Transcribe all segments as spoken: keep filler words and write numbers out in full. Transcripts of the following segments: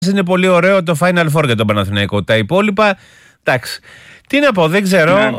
είναι πολύ ωραίο το Final Four για τον Παναθηναϊκό. Τα υπόλοιπα, εντάξει. Τι να πω, δεν ξέρω. Ναι.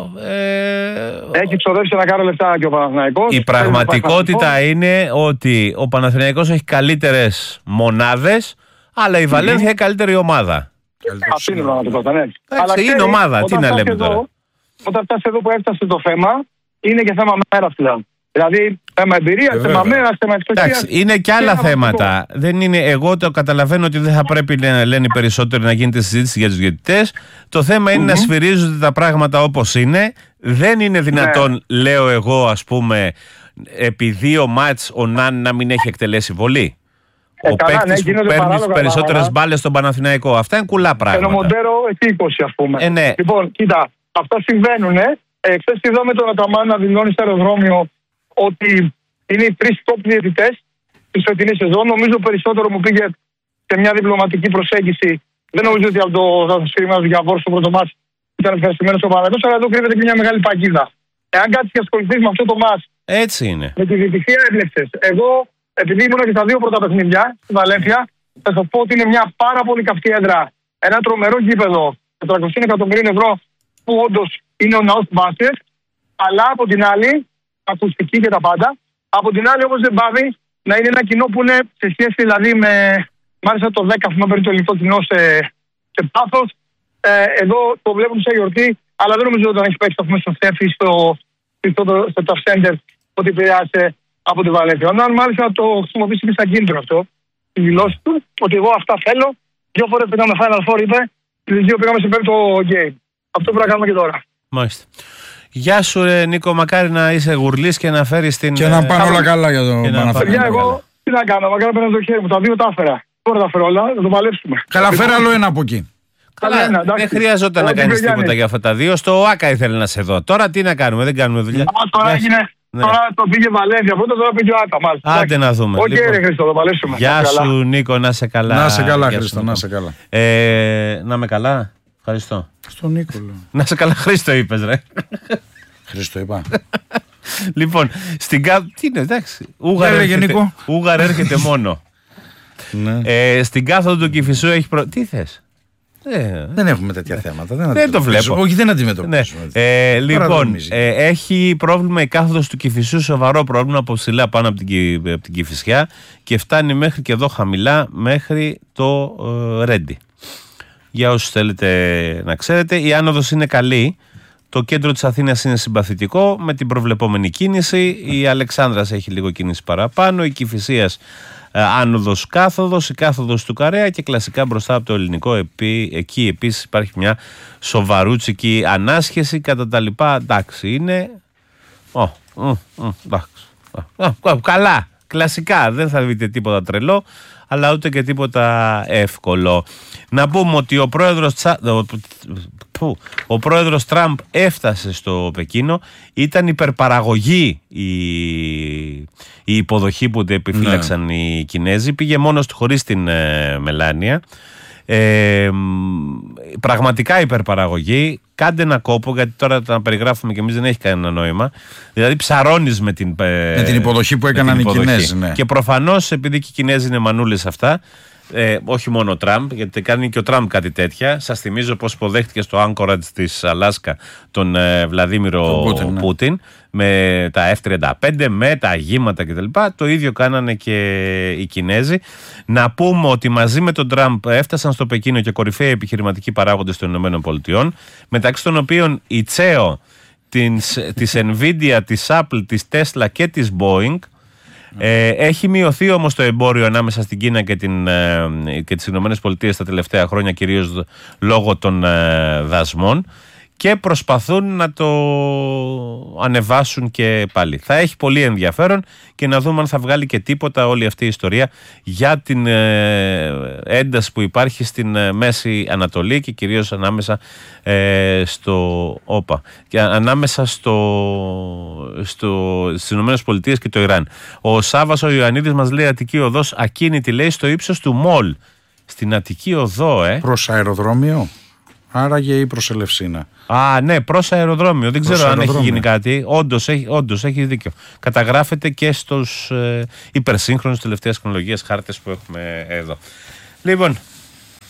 Ε, Έχει ξοδέψει να κάνει λεφτά και ο Παναθηναϊκός. Η πραγματικότητα είναι ότι ο Παναθηναϊκός έχει καλύτερες μονάδες, αλλά η Βαλένθια έχει καλύτερη ομάδα. Αυτή είναι η πραγματικότητα, ναι. Αλλά είναι ξέρει, ομάδα, τι να λέμε εδώ, τώρα. Όταν φτάσει εδώ που έφτασε το θέμα, είναι και θέμα μέρας πλέον. Δηλαδή, θέμα εμπειρία, θέμα μέρα, θέμα εξωτία. Εντάξει, είναι και άλλα θέματα. Δεν είναι, εγώ το καταλαβαίνω ότι δεν θα πρέπει να λένε περισσότερο να γίνεται συζήτηση για τους διαιτητές. Το θέμα είναι mm-hmm. να σφυρίζονται τα πράγματα όπως είναι. Δεν είναι δυνατόν, ναι. λέω εγώ, ας πούμε, επί δύο μάτς ο Ναν να μην έχει εκτελέσει βολή. Ε, ο παίκτης ναι, που παίρνει τις περισσότερες μπάλες στον Παναθηναϊκό. Αυτά είναι κουλά πράγματα. Ενώ Μοντέρο έχει είκοσι, ας πούμε. Ε, ναι. Λοιπόν, κοίτα, αυτά συμβαίνουν. Ε. Χθες είδαμε τον Αταμάν να δηλώνει στο αεροδρόμιο ότι είναι οι τρεις top διαιτητές της φετινής σεζόν. Νομίζω περισσότερο μου πήγε σε μια διπλωματική προσέγγιση. Δεν νομίζω ότι από το σφυρίγμα για Βόρσο στο πρώτο μάτς ήταν ευχαριστημένος ο Παναθηναϊκός, αλλά εδώ κρύβεται και μια μεγάλη παγίδα. Εάν κάτσεις και ασχοληθείς με αυτό το μάτς, έτσι είναι. Με τη διαιτησία έβλεψες. Εγώ, επειδή ήμουν και τα δύο πρώτα παιχνίδια στη Βαλένθια, θα σας πω ότι είναι μια πάρα πολύ καυτή έδρα. Ένα τρομερό γήπεδο τετρακόσια εκατομμυρίων ευρώ που όντως είναι ο ναός του μπάσκετ, αλλά από την άλλη, ακουστική και τα πάντα. Από την άλλη όμως δεν πάβει να είναι ένα κοινό που είναι σε σχέση δηλαδή με, μάλιστα το δέκα αφού περί το ελληνικό κοινό σε, σε πάθος. Ε, εδώ το βλέπουν σε γιορτή, αλλά δεν νομίζω ότι όταν έχει παίξει το στο Στέφι στο, στο, στο Tough Center ότι επηρεάσε από τη Βαλένθια. Αν μάλιστα το χρησιμοποιήσει και σαν κίνητρο αυτό, τη δηλώση του, ότι εγώ αυτά θέλω. Δύο φορές πήγαμε Final Four, είπε, τις δύο πήγαμε σε πέμπτο game. Αυτό πρέπει να κάνουμε και τώρα. Μάλιστα. Γεια σου, ρε Νίκο, μακάρι να είσαι γουρλής και να φέρεις την. Και να πάνε όλα καλά για τον Παναθηναϊκό. Εγώ τι να κάνω, μακάρι να παίρνω το χέρι μου. Τα δύο τα έφερα. Τώρα τα φέρω όλα, να το παλέψουμε. Καλά, φέρα άλλο ένα από εκεί. Καλά, ένα, δεν χρειαζόταν να κάνεις τίποτα για αυτά τα δύο. Στο ΟΑΚΑ ήθελε να σε δω. Τώρα τι να κάνουμε, δεν κάνουμε δουλειά. Α, τώρα έγινε. Ναι. Τώρα το πήγε Βαλένθια, πρώτα τώρα πήγε ο Άκα, μάλιστα. Άντε να δούμε. Οκ, okay, λοιπόν. Χρήστο, το παλέψουμε. Γεια σου, Νίκο, να σε καλά. Να σε καλά, Χρήστο, να σε καλά. Ε, να με καλά. Ευχαριστώ. Στον Νίκο, λέω. Να σε καλά, Χρήστο, είπες, ρε. Χρήστο, είπα. Λοιπόν, στην κάτω. Τι είναι, εντάξει. Ούγαρ έρχεται, έρχεται, Ούγαρ έρχεται μόνο. Ναι. ε, στην κάθοδο του Κηφισού έχει προ... Τι θες? Ε, δεν έχουμε τέτοια θέματα. Δεν, δεν το βλέπω. Όχι, δεν αντιμετωπίζουμε. Ναι. Ε, λοιπόν, ε, έχει πρόβλημα η κάθοδος του Κηφισού, σοβαρό πρόβλημα από ψηλά πάνω από την, από την Κηφισιά και φτάνει μέχρι και εδώ χαμηλά, μέχρι το ε, Ρέντι. Για όσους θέλετε να ξέρετε, η άνοδος είναι καλή. Το κέντρο της Αθήνας είναι συμπαθητικό με την προβλεπόμενη κίνηση. Η Αλεξάνδρας έχει λίγο κίνηση παραπάνω. Η Κηφισίας ε, άνοδος κάθοδος. Η κάθοδος του Καρέα και κλασικά μπροστά από το ελληνικό. Επί, εκεί επίσης υπάρχει μια σοβαρούτσικη ανάσχεση. Κατά τα λοιπά, εντάξει είναι. Oh, mm, mm, εντάξει. Oh, καλά. Κλασικά. Δεν θα δείτε τίποτα τρελό, αλλά ούτε και τίποτα εύκολο. Να πούμε ότι ο πρόεδρος, Τσα... ο πρόεδρος Τραμπ έφτασε στο Πεκίνο. Ήταν υπερπαραγωγή η, η υποδοχή που επιφύλαξαν ναι. οι Κινέζοι. Πήγε μόνος του χωρίς την ε, Μελάνια. Ε, πραγματικά υπερπαραγωγή. Κάντε ένα κόπο, γιατί τώρα τα περιγράφουμε και εμείς δεν έχει κανένα νόημα. Δηλαδή ψαρώνεις με την, με την υποδοχή που έκαναν οι Κινέζοι. Ναι. Και προφανώς επειδή και οι Κινέζοι είναι μανούλες αυτά, ε, όχι μόνο ο Τραμπ, γιατί κάνει και ο Τραμπ κάτι τέτοια. Σας θυμίζω πως υποδέχτηκε στο Anchorage της Αλάσκα τον ε, Βλαδίμηρο Πούτιν, Πούτιν ναι. με τα εφ τριάντα πέντε, με τα αγήματα κτλ. Το ίδιο κάνανε και οι Κινέζοι. Να πούμε ότι μαζί με τον Τραμπ έφτασαν στο Πεκίνο και κορυφαίοι επιχειρηματικοί παράγοντες των ΗΠΑ, μεταξύ των οποίων η Τσέο της, της Nvidia, της Apple, της Tesla και της Boeing. Ε, έχει μειωθεί όμως το εμπόριο ανάμεσα στην Κίνα και, την, ε, και τις Ηνωμένες Πολιτείες τα τελευταία χρόνια, κυρίως λόγω των ε, δασμών, και προσπαθούν να το ανεβάσουν και πάλι. Θα έχει πολύ ενδιαφέρον και να δούμε αν θα βγάλει και τίποτα όλη αυτή η ιστορία για την ε, ένταση που υπάρχει στην ε, Μέση Ανατολή και κυρίως ανάμεσα ε, στο όπα και ανάμεσα στο, στο, στις Ηνωμένες Πολιτείες και το Ιράν. Ο Σάββας ο Ιωαννίδης μας λέει Αττική Οδός ακίνητη, λέει, στο ύψος του Μολ. Στην Αττική Οδό, ε. Προς αεροδρόμιο. Άραγε ή προς Ελευσίνα. Α, ναι, προς αεροδρόμιο. Δεν προς ξέρω αεροδρόμιο. Αν έχει γίνει κάτι. Όντως έχει, όντως έχει δίκιο. Καταγράφεται και στους ε, υπερσύγχρονους τελευταίας τεχνολογίας χάρτες που έχουμε εδώ. Λοιπόν,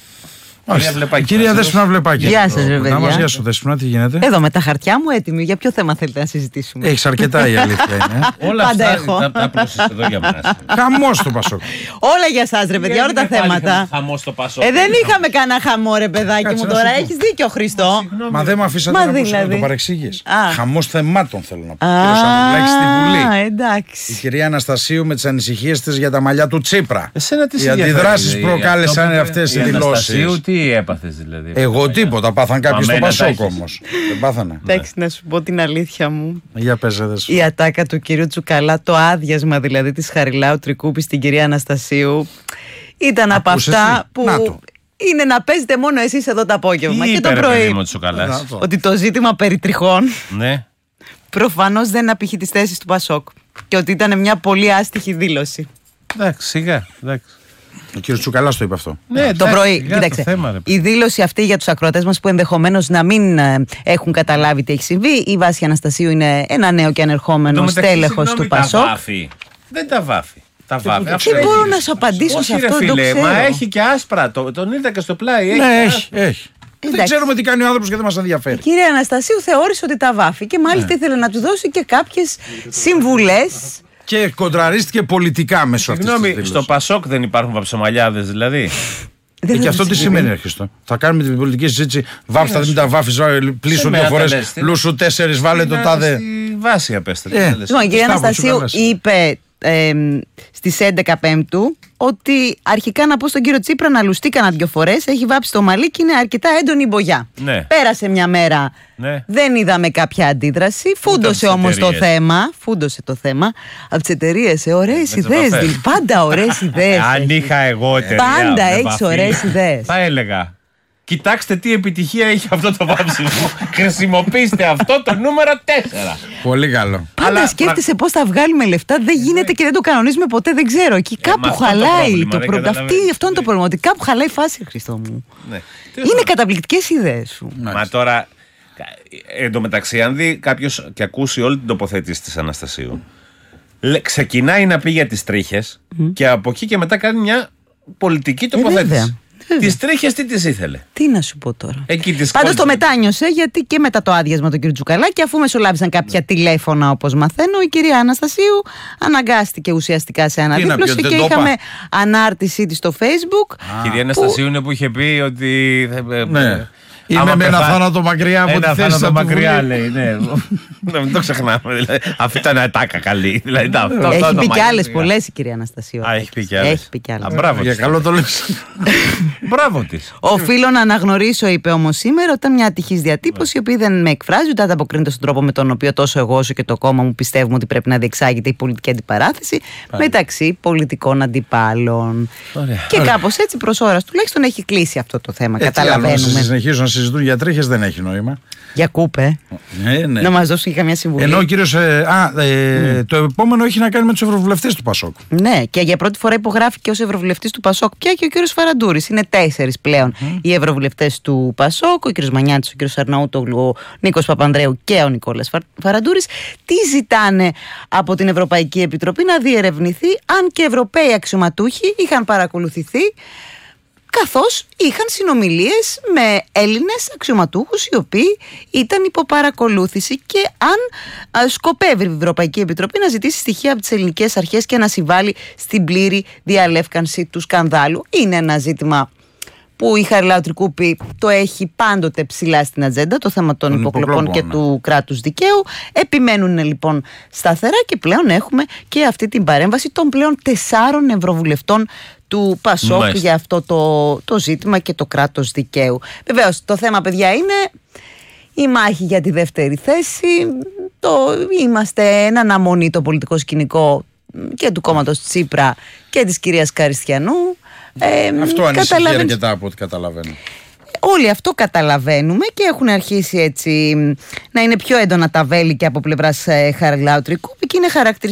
Κυρία Δέσποινα Βλεπάκη. Γεια σας, ρε παιδιά. Γεια σου, Δέσποινα, τι γίνεται? Εδώ με τα χαρτιά μου έτοιμη. Για ποιο θέμα θέλετε να συζητήσουμε? Έχεις αρκετά, η αλήθεια είναι. Όλα Πάντα αυτά έχω. τα, τα πρόσθεσες εδώ για μας. Χαμός στο Πασόκ. Όλα για εσάς, ρε παιδιά, όλα τα θέματα. Χαμό στο Πασόκ. Ε, δεν είχαμε κανένα χαμό, ρε παιδάκι Κάτσε μου να τώρα. σου πω. Έχεις δίκιο, Χριστό. Μα δεν με αφήσατε Μα να πω, να δηλαδή. το παρεξήγεις. Α. Χαμός θεμάτων θέλω να πω. Κύριο Σαρδουλάκη στη Βουλή. Η εντάξει. κυρία Αναστασίου με τις ανησυχίες της για τα μαλλιά του Τσίπρα. Εσένα τι Οι σε ενδιαφέρει, αντιδράσεις η- προκάλεσαν αυτό που- αυτές οι η δηλώσεις. Αναστασίου τι έπαθες δηλαδή? Εγώ τίποτα, πάθαν κάποιοι στο Μαμένα τα Πασόκ έχεις. όμως. Δεν πάθανε. Εντάξει, να σου πω την αλήθεια μου. Για πες, δες. Η ατάκα του κυρίου Τσουκαλά, το άδειασμα δηλαδή της Χαριλάου Τρικούπη στην κυρία Αναστασίου, ήταν από Ακούς αυτά εσύ. που Να το. είναι να παίζετε μόνο εσείς εδώ το απόγευμα Τι και είπε, το ρε πρωί. παιδί μου, Τσουκαλάς? Ότι το ζήτημα περί τριχών Ναι. προφανώς δεν απηχεί τις θέσεις του Πασόκ και ότι ήταν μια πολύ άστιχη δήλωση. Εντάξει, σιγά. Εντάξει. Ο κύριος Τσουκαλάς το είπε αυτό. Ναι, Το εντάξει, πρωί, σιγά κοίταξε. το θέμα, ρε. Η δήλωση αυτή για τους ακροατές μας που ενδεχομένως να μην ε, έχουν καταλάβει τι έχει συμβεί. Η Βάση Αναστασίου είναι ένα νέο και ανερχόμενο Εν τω μεταξύ, στέλεχος συγγνώμη, του τα Πασόκ. βάφει. Δεν τα βάφει. Τα βάφει. Τι Αυτό μπορώ έχει. να σου απαντήσω Όχι, σε αυτό, ρε δεν το φίλε, ξέρω. μα έχει και άσπρα. Το, τον είδα και στο πλάι. Έχει Ναι, και έχει, άσπρα. έχει. Δεν Εντάξει. ξέρουμε τι κάνει ο άνθρωπος και δεν μας ενδιαφέρει. Η κυρία Αναστασίου θεώρησε ότι τα βάφει και μάλιστα Ναι. ήθελε να του δώσει και κάποιες συμβουλές. Και κοντραρίστηκε πολιτικά μέσω αυτής της Συγγνώμη, δήλωσης. στο Πασόκ δεν υπάρχουν βαψομαλιάδες δηλαδή? Δεν Ε, και θα αυτό το τι συμβεί. σημαίνει, Χριστό? Θα κάνουμε την πολιτική συζήτηση. Βάφτα, δεν τα βάφει, πλήσου Σε δύο μένα φορέ. τα λες, τι- Λούσου τέσσερι, βάλε το Είναι τάδε. Στη βάση απέστρεψε. Ε. τι λες. Λοιπόν, η κυρία Σταύρο Αναστασίου Τσουκαλάς. είπε ε, στις έντεκα Πέμπτου ότι αρχικά να πω στον κύριο Τσίπρα να λουστεί κανένα δυο φορές, έχει βάψει το μαλλί και είναι αρκετά έντονη η μπογιά. Ναι. Πέρασε μια μέρα, Ναι. δεν είδαμε κάποια αντίδραση, φούντωσε τις όμως το εταιρείες. θέμα, φούντωσε το θέμα από τις εταιρείες, ε, ωραίες τις ιδέες, επαφές. δι- πάντα ωραίες ιδέες. Αν έχεις. είχα εγώ εταιρεία. Πάντα με έχεις βαφή, ωραίες ιδέες. Θα έλεγα. Κοιτάξτε τι επιτυχία έχει αυτό το βάψιμο. Χρησιμοποιήστε αυτό το νούμερο τέσσερα. Πολύ καλό. Πάντα Αλλά- σκέφτεσαι πώς θα βγάλουμε λεφτά, δεν γίνεται και δεν το κανονίζουμε ποτέ, δεν ξέρω. Εκεί μα κάπου αυτό το χαλάει πρόβλημα, το δεν πρόβλημα. Αυτή, καταλαβαίνεις. αυτό είναι το πρόβλημα. Ότι κάπου χαλάει η φάση, Χριστό μου. Ναι. Είναι καταπληκτικές οι ιδέες σου. Μα τώρα, εν τω μεταξύ, αν δει κάποιο και ακούσει όλη την τοποθέτηση της Αναστασίου, λέ- ξεκινάει να πει για τις τρίχες και από εκεί και μετά κάνει μια πολιτική τοποθέτηση. βέβαια, βέβαια. Τις τρίχες τι τις ήθελε? Τι να σου πω τώρα. Εκεί τις Πάντως το κόλλησε. μετάνιωσε γιατί και μετά το άδειασμα του κ. Τσουκαλάκη, αφού μεσολάβησαν κάποια τηλέφωνα όπως μαθαίνω, η κυρία Αναστασίου αναγκάστηκε ουσιαστικά σε αναδίπλωση πει, και δεν το είχαμε είπα. ανάρτησή της στο Facebook. Η κυρία Αναστασίου είναι που είχε πει ότι. Ναι. Είμαι άμα με ένα πεθά- θάνατο μακριά από ένα τη θέση θάνατο του μακριά, Βουλή. λέει. Ναι. Να μην το ξεχνάμε. Δηλαδή. Αυτή ήταν ατάκα καλή. Δηλαδή, τα- αυτό- αυτό Έχει το πει και μαγείρε. άλλες πολλές η κυρία Αναστασίου. Α, έχει πει και άλλες. Έχει πει και άλλες. Α, μπράβο Για της. καλό το λες. Μπράβο της. Οφείλω να αναγνωρίσω, είπε όμως σήμερα, ότι ήταν μια ατυχής διατύπωση, η οποία δεν με εκφράζει, ούτε ανταποκρίνεται στον τρόπο με τον οποίο τόσο εγώ όσο και το κόμμα μου πιστεύουμε ότι πρέπει να διεξάγεται η πολιτική αντιπαράθεση μεταξύ πολιτικών αντιπάλων. Ωραία. Και κάπως έτσι προς ώρας τουλάχιστον έχει κλείσει αυτό το θέμα. Έτσι, άλλο, να Καταλαβαίνουμε. συνεχίζουν να συζητούν για τρίχες δεν έχει νόημα. Για κούπε. Ε, ναι. Να μας δώσουν και καμιά συμβουλή. Ενώ ο κύριος. ε, α, ε, το επόμενο έχει να κάνει με τους ευρωβουλευτές του Πασόκ. Ναι, και για πρώτη φορά υπογράφηκε ως ευρωβουλευτής του Πασόκ πια και ο κύριος Φαραντούρης. Είναι τέσσερις πλέον οι ευρωβουλευτές του Πασόκ, ο κύριος Μανιάτης, ο κύριος Αρναούτογλου, ο Νίκος Παπανδρέου και ο Νικόλας Φα- Φαραντούρης. Τι ζητάνε από την Ευρωπαϊκή Επιτροπή? Να διερευνηθεί αν και Ευρωπαίοι αξιωματούχοι είχαν παρακολουθηθεί καθώς είχαν συνομιλίες με Έλληνες αξιωματούχους οι οποίοι ήταν υπό παρακολούθηση και αν α, σκοπεύει η Ευρωπαϊκή Επιτροπή να ζητήσει στοιχεία από τις ελληνικές αρχές και να συμβάλλει στην πλήρη διαλεύκανση του σκανδάλου. Είναι ένα ζήτημα που η Χαριλάου Τρικούπη το έχει πάντοτε ψηλά στην ατζέντα, το θέμα των Των υποκλοπών και υποκλοπών, ναι. του κράτους δικαίου. Επιμένουν λοιπόν σταθερά και πλέον έχουμε και αυτή την παρέμβαση των πλέον τεσσάρων ευρωβουλευτών του Πασόκ Μάλιστα. για αυτό το, το ζήτημα και το κράτος δικαίου. Βεβαίως το θέμα, παιδιά, είναι η μάχη για τη δεύτερη θέση. Το, είμαστε εν αναμονή το πολιτικό σκηνικό και του κόμματος Τσίπρα και της κυρίας Καριστιανού. Ε, Αυτό ανησυχεί καταλαβαίνεις- αρκετά από ό,τι καταλαβαίνω. Όλοι αυτό καταλαβαίνουμε και έχουν αρχίσει έτσι να είναι πιο έντονα τα βέλη και από πλευράς ε, Χαριλάου Τρικούπη και είναι χαρακτηριστική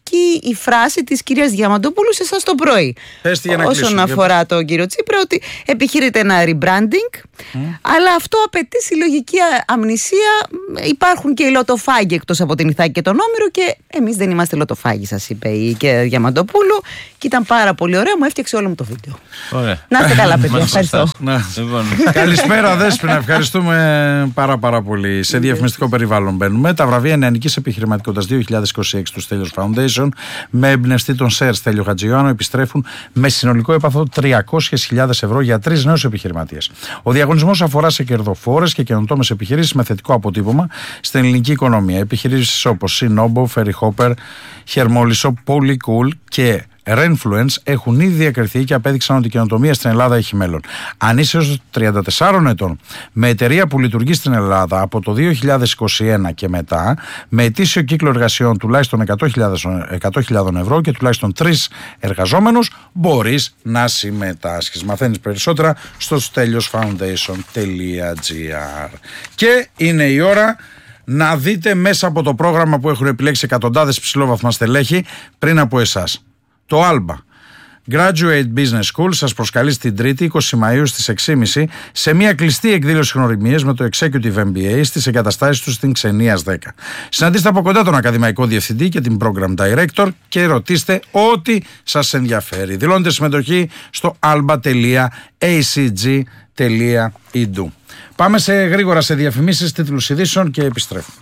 ισχύει η φράση της κυρίας Διαμαντοπούλου σε εσάς το πρωί. Όσον αφορά για... τον κύριο Τσίπρα, ότι επιχειρείται ένα rebranding, mm. αλλά αυτό απαιτεί συλλογική αμνησία. Υπάρχουν και οι λοτοφάγοι εκτός από την Ιθάκη και τον Όμηρο, και εμείς δεν είμαστε λοτοφάγοι, σας είπε η κυρία Διαμαντοπούλου, και ήταν πάρα πολύ ωραία, μου έφτιαξε όλο μου το βίντεο. Ωραία. Να είστε καλά, παιδιά. Ευχαριστώ. Καλησπέρα, Δέσποινα. Ευχαριστούμε πάρα πάρα πολύ. Σε διαφημιστικό περιβάλλον μπαίνουμε. Τα βραβεία Νεανικής Επιχειρηματικότητας δύο χιλιάδες είκοσι έξι του Στέλιος Foundation, με εμπνευστή τον Σερ Στέλιο Χατζιωάννου, επιστρέφουν με συνολικό έπαθο τριακόσιες χιλιάδες ευρώ για τρεις νέους επιχειρηματίες. Ο διαγωνισμός αφορά σε κερδοφόρες και καινοτόμες επιχειρήσεις με θετικό αποτύπωμα στην ελληνική οικονομία. Επιχειρήσεις όπως Sinobo, Ferry Hopper, Hermoliso, Polycool και Renfluence έχουν ήδη διακριθεί και απέδειξαν ότι η καινοτομία στην Ελλάδα έχει μέλλον. Αν είσαι έως τριάντα τεσσάρων ετών, με εταιρεία που λειτουργεί στην Ελλάδα από το δύο χιλιάδες είκοσι ένα και μετά, με ετήσιο κύκλο εργασιών τουλάχιστον εκατό χιλιάδες ευρώ και τουλάχιστον τρεις εργαζόμενους, μπορείς να συμμετάσχεις. Μαθαίνεις περισσότερα στο στέλιος φάουντέισον τελεία τζι άρ. Και είναι η ώρα να δείτε μέσα από το πρόγραμμα που έχουν επιλέξει εκατοντάδες ψηλόβαθμα στελέχη πριν από εσάς. Το Alba Graduate Business School σας προσκαλεί στην Τρίτη είκοσι Μαΐου στις έξι και μισή σε μια κλειστή εκδήλωση γνωριμίες με το Executive εμ μπι έι στις εγκαταστάσεις του στην Ξενίας δέκα. Συναντήστε από κοντά τον Ακαδημαϊκό Διευθυντή και την Program Director και ρωτήστε ό,τι σας ενδιαφέρει. Δηλώνετε συμμετοχή στο alba τελεία έι σι τζι τελεία ι ντι. Πάμε σε γρήγορα σε διαφημίσεις, τίτλους ειδήσεων και επιστρέφουμε.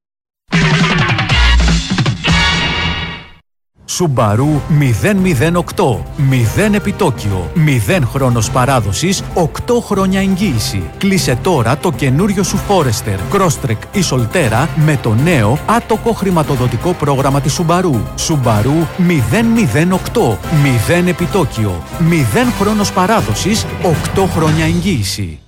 Subaru μηδέν μηδέν οκτώ, μηδέν επιτόκιο, μηδέν χρόνος παράδοσης, οκτώ χρόνια εγγύηση. Κλείσε τώρα το καινούριο σου Forester, Crosstrek ή Solterra με το νέο άτοκο χρηματοδοτικό πρόγραμμα της Subaru. Subaru μηδέν μηδέν οκτώ, μηδέν επιτόκιο, μηδέν χρόνος παράδοσης, οκτώ χρόνια εγγύηση.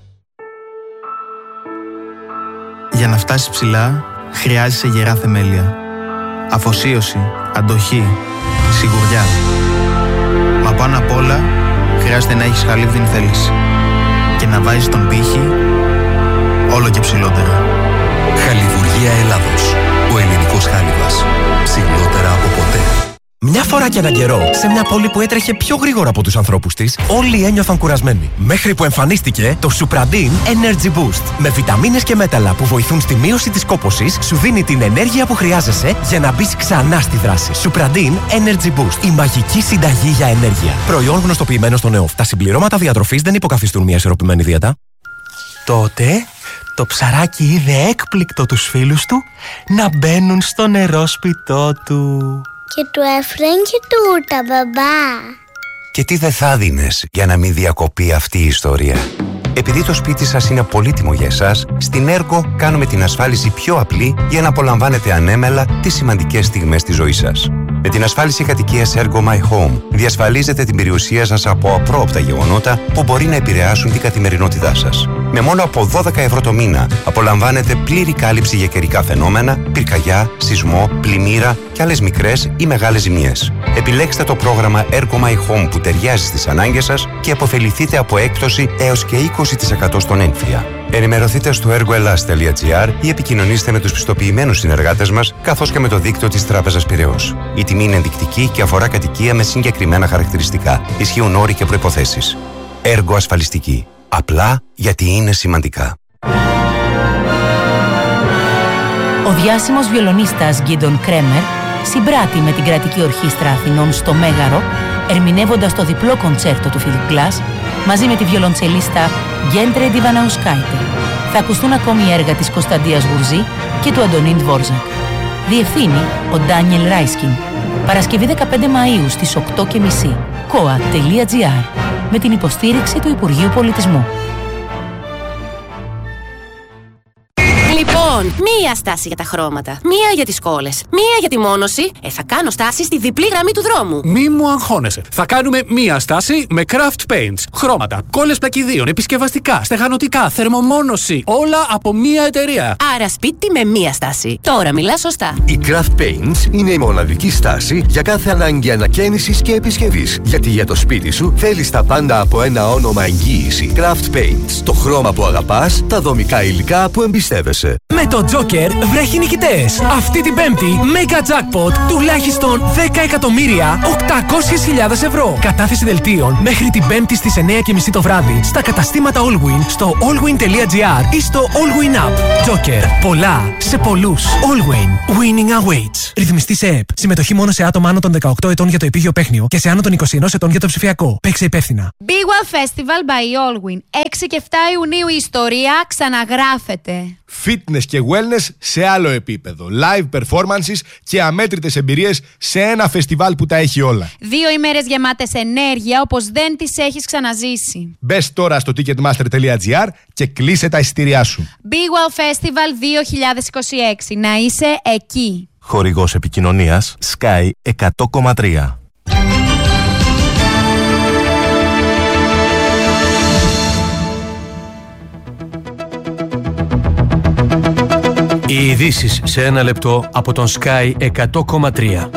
Για να φτάσεις ψηλά, χρειάζεσαι γερά θεμέλια. Αφοσίωση, αντοχή, σιγουριά. Μα πάνω απ' όλα, χρειάζεται να έχεις χαλίβδινη θέληση και να βάζεις τον πύχη όλο και ψηλότερα. Χαλιβουργία Ελλάδος. Ο ελληνικός χάλιβας. Ψηλότερα από ποτέ. Μια φορά και έναν καιρό, σε μια πόλη που έτρεχε πιο γρήγορα από τους ανθρώπους της, όλοι ένιωθαν κουρασμένοι. Μέχρι που εμφανίστηκε το Supradin Energy Boost. Με βιταμίνες και μέταλλα που βοηθούν στη μείωση της κόπωσης, σου δίνει την ενέργεια που χρειάζεσαι για να μπεις ξανά στη δράση. Supradin Energy Boost. Η μαγική συνταγή για ενέργεια. Προϊόν γνωστοποιημένο στον ΕΟΦ. Τα συμπληρώματα διατροφής δεν υποκαθιστούν μια ισορροπημένη δίαιτα. Τότε, το ψαράκι είδε έκπληκτο τους φίλους του να μπαίνουν στο νερόσπιτό του. Και του έφεραν και τούτα, μπαμπά. Και τι δεν θα δίνες για να μην διακοπεί αυτή η ιστορία. Επειδή το σπίτι σας είναι πολύτιμο για εσάς, στην Ergo κάνουμε την ασφάλιση πιο απλή για να απολαμβάνετε ανέμελα τις σημαντικές στιγμές της ζωής σας. Με την ασφάλιση κατοικίας Ergo My Home διασφαλίζετε την περιουσία σας από απρόοπτα γεγονότα που μπορεί να επηρεάσουν την καθημερινότητά σας. Με μόνο από δώδεκα ευρώ το μήνα απολαμβάνετε πλήρη κάλυψη για καιρικά φαινόμενα, πυρκαγιά, σεισμό, πλημμύρα και άλλες μικρές ή μεγάλες ζημιές. Επιλέξτε το πρόγραμμα Ergo My Home που ταιριάζει στις ανάγκες σας και αποφεληθείτε από έκπτωση έως και είκοσι τοις εκατό στον έμφυα. Ενημερωθείτε στο ergoelas τελεία τζι άρ ή επικοινωνήστε με τους πιστοποιημένους συνεργάτες μας, καθώς και με το δίκτυο της Τράπεζας Πειραιώς. Η τιμή είναι ενδεικτική και αφορά κατοικία με συγκεκριμένα χαρακτηριστικά. Ισχύουν όροι και προϋποθέσεις. Έργο ασφαλιστική. Απλά γιατί είναι σημαντικά. Ο διάσημος βιολονίστας Γκίντον Κρέμερ συμπράττει με την Κρατική Ορχήστρα Αθηνών στο Μέγαρο, ερμηνεύοντας το διπλό κοντσέρτο του Φίλιπ Glass μαζί με τη βιολοντσελίστα Γκέντρε Ντιβαναουσκάιτε. Θα ακουστούν ακόμη έργα της Κωνσταντίας Γουρζή και του Αντωνίν Δβόρζακ. Διευθύνει ο Ντάνιελ Ράισκιν. Παρασκευή δεκαπέντε Μαΐου στις οκτώ και μισή. κοα τελεία τζι άρ με την υποστήριξη του Υπουργείου Πολιτισμού. Λοιπόν, μία στάση για τα χρώματα, μία για τις κόλλες, μία για τη μόνωση. Ε, θα κάνω στάση στη διπλή γραμμή του δρόμου. Μη μου αγχώνεσαι. Θα κάνουμε μία στάση με Craft Paints. Χρώματα, κόλλες πλακιδίων, επισκευαστικά, στεγανοτικά, θερμομόνωση. Όλα από μία εταιρεία. Άρα σπίτι με μία στάση. Τώρα μιλά σωστά. Η Craft Paints είναι η μοναδική στάση για κάθε ανάγκη ανακαίνησης και επισκευής. Γιατί για το σπίτι σου θέλεις τα πάντα από ένα όνομα εγγύηση. Craft Paints. Το χρώμα που αγαπάς, τα δομικά υλικά που εμπιστεύεσαι. Με το Joker βρέχει νικητές. Αυτή την Πέμπτη, Mega Jackpot τουλάχιστον δέκα εκατομμύρια οκτακόσιες χιλιάδες ευρώ. Κατάθεση δελτίων μέχρι την Πέμπτη στις εννιά και μισή το βράδυ στα καταστήματα Allwin, στο allwin τελεία gr ή στο Allwin App. Joker. Πολλά σε πολλούς. Allwin. Winning awaits. Ρυθμιστή σε ΕΕΠ. Συμμετοχή μόνο σε άτομα άνω των δεκαοκτώ ετών για το επίγειο παίχνιο και σε άνω των είκοσι ένα ετών για το ψηφιακό. Παίξε υπεύθυνα. Big Wow Festival by Allwin. έξι και επτά Ιουνίου η ιστορία ξαναγράφεται. Fitness και wellness σε άλλο επίπεδο. Live performances και αμέτρητες εμπειρίες σε ένα φεστιβάλ που τα έχει όλα. Δύο ημέρες γεμάτες ενέργεια όπως δεν τις έχεις ξαναζήσει. Μπες τώρα στο ticketmaster τελεία gr και κλείσε τα εισιτήριά σου. Big Wow Festival δύο χιλιάδες είκοσι έξι. Να είσαι εκεί. Χορηγός επικοινωνίας Sky εκατό κόμμα τρία. Οι ειδήσεις σε ένα λεπτό από τον Sky εκατό κόμμα τρία.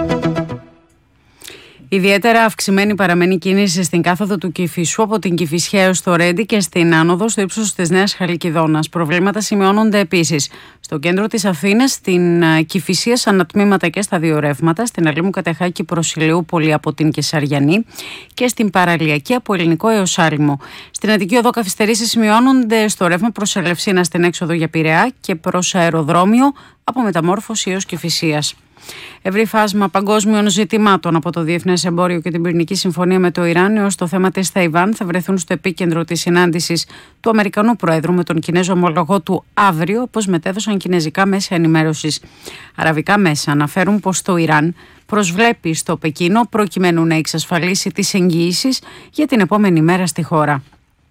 Ιδιαίτερα αυξημένη παραμένει κίνηση στην κάθοδο του Κηφισού από την Κηφισιά έως το Ρέντι και στην άνοδο στο ύψος της Νέας Χαλκιδόνας. Προβλήματα σημειώνονται επίσης στο κέντρο της Αθήνας, στην Κηφισία σαν ανατμήματα και στα δύο ρεύματα, στην Αλήμου Κατεχάκη προς Ηλιούπολη από την Κεσαριανή και στην Παραλιακή από Ελληνικό έως Άλυμο. Στην Αττική Οδό καθυστερήσεις σημειώνονται στο ρεύμα προς Ελευσίνα στην έξοδο για Πειραιά και προς αεροδρόμιο από Μεταμόρφωση έως Κηφισίας. Ευρύ φάσμα παγκόσμιων ζητημάτων από το διεθνές εμπόριο και την πυρηνική συμφωνία με το Ιράν έως το θέμα της Ταϊβάν θα βρεθούν στο επίκεντρο της συνάντησης του Αμερικανού Προέδρου με τον Κινέζο ομολογό του αύριο, όπως μετέδωσαν κινέζικα μέσα ενημέρωσης. Αραβικά μέσα αναφέρουν πως το Ιράν προσβλέπει στο Πεκίνο προκειμένου να εξασφαλίσει τις εγγυήσεις για την επόμενη μέρα στη χώρα.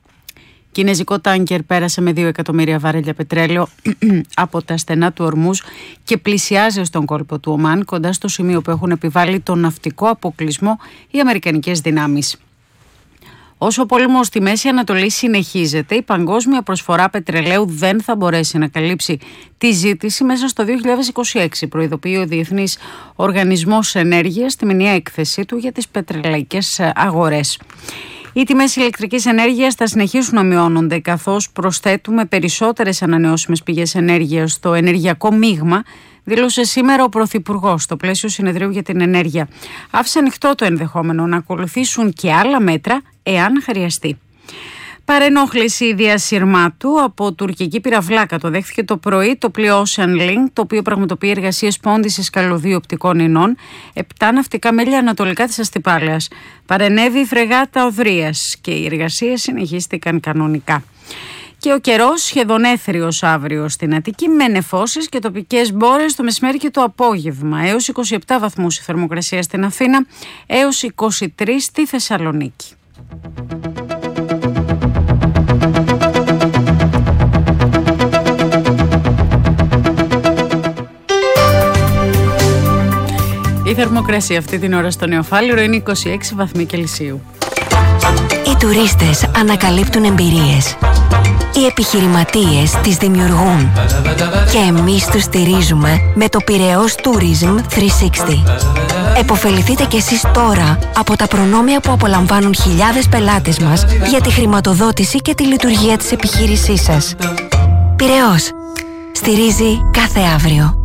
Κινέζικο τάνκερ πέρασε με δύο εκατομμύρια βαρέλια πετρέλαιο από τα στενά του Ορμούζ και πλησιάζει στον κόλπο του Ομάν, κοντά στο σημείο που έχουν επιβάλει τον ναυτικό αποκλεισμό οι αμερικανικές δυνάμεις. Όσο ο πόλεμος στη Μέση Ανατολή συνεχίζεται, η παγκόσμια προσφορά πετρελαίου δεν θα μπορέσει να καλύψει τη ζήτηση μέσα στο δύο χιλιάδες είκοσι έξι, προειδοποιεί ο Διεθνής Οργανισμός Ενέργειας στη μηνιαία έκθεσή του για τις πετρελαϊκές αγορές. Οι τιμές ηλεκτρικής ενέργειας θα συνεχίσουν να μειώνονται καθώς προσθέτουμε περισσότερες ανανεώσιμες πηγές ενέργειας στο ενεργειακό μείγμα, δήλωσε σήμερα ο Πρωθυπουργός στο πλαίσιο συνεδρίου για την ενέργεια. Άφησε ανοιχτό το ενδεχόμενο να ακολουθήσουν και άλλα μέτρα εάν χρειαστεί. Παρενόχληση διασυρμάτου από τουρκική πυραυλάκα το δέχθηκε το πρωί το πλοίο Ocean Link, το οποίο πραγματοποιεί εργασίες πόντισης καλωδίου οπτικών ινών, επτά ναυτικά μίλια ανατολικά της Αστυπάλαιας. Παρενέβη η φρεγάτα Οδρίας και οι εργασίες συνεχίστηκαν κανονικά. Και ο καιρός σχεδόν έθριος αύριο στην Αττική με νεφώσεις και τοπικές μπόρες το μεσημέρι και το απόγευμα. Έως είκοσι επτά βαθμούς η θερμοκρασία στην Αθήνα, έως είκοσι τρεις στη Θεσσαλονίκη. Η θερμοκρασία αυτή την ώρα στο Νεοφάλιρο είναι είκοσι έξι βαθμοί Κελσίου. Οι τουρίστες ανακαλύπτουν εμπειρίες. Οι επιχειρηματίες τις δημιουργούν. Και εμείς τους στηρίζουμε με το Πειραιώς Tourism τριακόσια εξήντα. Εποφεληθείτε κι εσείς τώρα από τα προνόμια που απολαμβάνουν χιλιάδες πελάτες μας για τη χρηματοδότηση και τη λειτουργία της επιχείρησής σας. Πειραιώς. Στηρίζει κάθε αύριο.